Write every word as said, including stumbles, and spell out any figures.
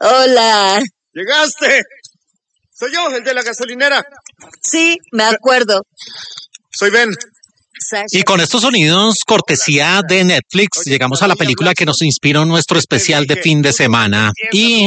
Hola. ¡Llegaste! Soy yo, el de la gasolinera. Sí, me acuerdo. Soy Ben. Y con estos sonidos, cortesía de Netflix, llegamos a la película que nos inspiró nuestro especial de fin de semana. Y